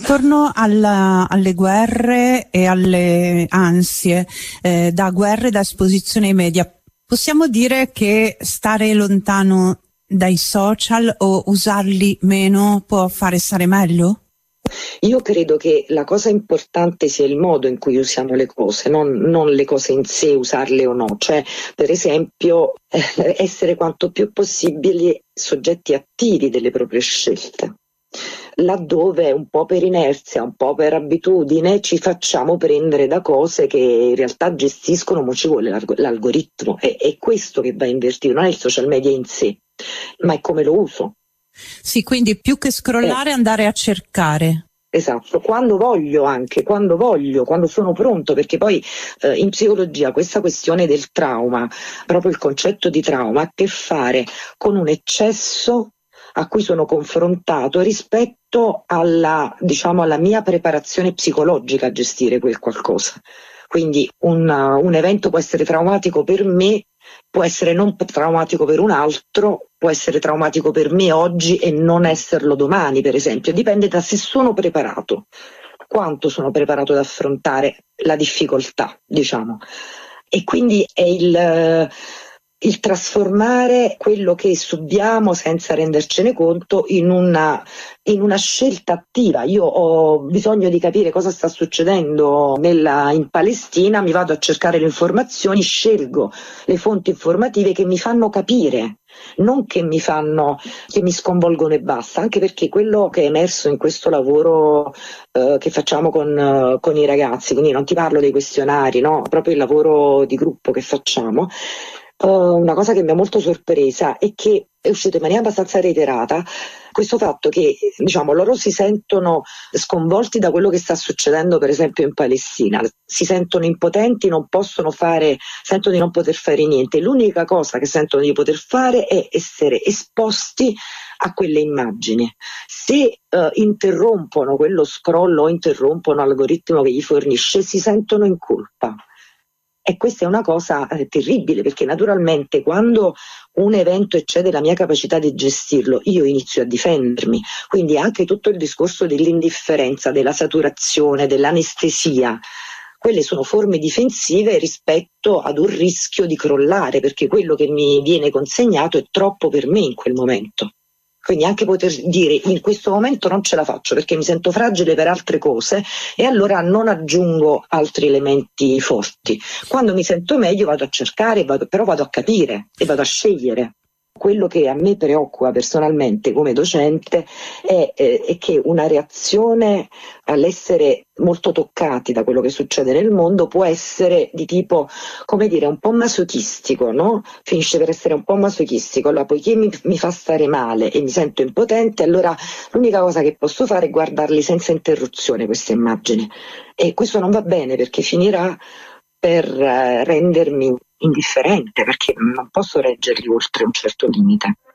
Torno alle guerre e alle ansie da guerre, da esposizione ai media. Possiamo dire che stare lontano dai social o usarli meno può fare stare meglio? Io credo che la cosa importante sia il modo in cui usiamo le cose, non le cose in sé, usarle o no. Cioè, per esempio, essere quanto più possibile soggetti attivi delle proprie scelte, laddove un po' per inerzia, un po' per abitudine ci facciamo prendere da cose che in realtà gestiscono, mo ci vuole l'algoritmo. È questo che va invertito, non è il social media in sé, ma è come lo uso. Sì, quindi più che scrollare andare a cercare. Esatto, quando sono pronto, perché poi in psicologia questa questione del trauma, proprio il concetto di trauma, ha a che fare con un eccesso a cui sono confrontato rispetto alla mia preparazione psicologica a gestire quel qualcosa. Quindi un evento può essere traumatico per me, può essere non traumatico per un altro, può essere traumatico per me oggi e non esserlo domani, per esempio. Dipende da se sono preparato, quanto sono preparato ad affrontare la difficoltà, diciamo. E quindi è il trasformare quello che subiamo senza rendercene conto in una scelta attiva. Io ho bisogno di capire cosa sta succedendo in Palestina, mi vado a cercare le informazioni, scelgo le fonti informative che mi fanno capire, non che mi sconvolgono e basta, anche perché quello che è emerso in questo lavoro che facciamo con i ragazzi, quindi non ti parlo dei questionari, no? Proprio il lavoro di gruppo che facciamo. Una cosa che mi ha molto sorpresa è che è uscito in maniera abbastanza reiterata questo fatto che, diciamo, loro si sentono sconvolti da quello che sta succedendo, per esempio in Palestina, si sentono impotenti, sentono di non poter fare niente. L'unica cosa che sentono di poter fare è essere esposti a quelle immagini. Se interrompono quello scroll o interrompono l'algoritmo che gli fornisce, si sentono in colpa. E questa è una cosa terribile, perché naturalmente quando un evento eccede la mia capacità di gestirlo, io inizio a difendermi. Quindi anche tutto il discorso dell'indifferenza, della saturazione, dell'anestesia, quelle sono forme difensive rispetto ad un rischio di crollare, perché quello che mi viene consegnato è troppo per me in quel momento. Quindi anche poter dire in questo momento non ce la faccio perché mi sento fragile per altre cose e allora non aggiungo altri elementi forti. Quando mi sento meglio vado a cercare, però vado a capire e vado a scegliere. Quello che a me preoccupa personalmente come docente è che una reazione all'essere molto toccati da quello che succede nel mondo può essere di tipo, come dire, un po' masochistico, no? Finisce per essere un po' masochistico. Allora, poiché mi fa stare male e mi sento impotente, allora l'unica cosa che posso fare è guardarli senza interruzione queste immagini. E questo non va bene perché finirà per rendermi indifferente, perché non posso reggerli oltre un certo limite.